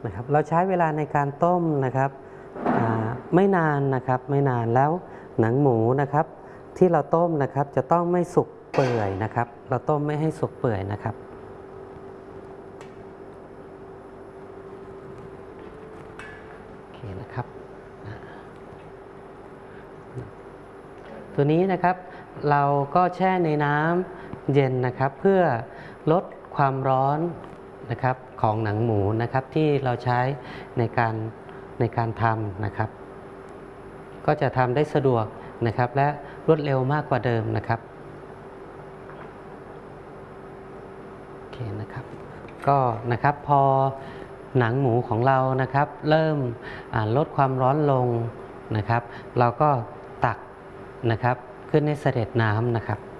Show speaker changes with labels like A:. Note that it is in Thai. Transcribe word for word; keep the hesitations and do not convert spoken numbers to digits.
A: นะครับเราใช้เวลาในการต้มนะครับไม่นานนะครับไม่นานแล้วหนังหมูนะครับที่เราต้มนะครับจะต้องไม่สุกเปื่อยนะครับเราต้มไม่ให้สุกเปื่อยนะครับโอเคนะครับตัวนี้นะครับเราก็แช่ในน้ำเย็นนะครับเพื่อลดความร้อนนะครับของหนังหมูนะครับที่เราใช้ในการในการทำนะครับก็จะทำได้สะดวกนะครับและรวดเร็วมากกว่าเดิมนะครับโอเคนะครับก็นะครับพอหนังหมูของเรานะครับเริ่มลดความร้อนลงนะครับเราก็ตักนะครับขึ้นให้เสด็จน้ำนะครับ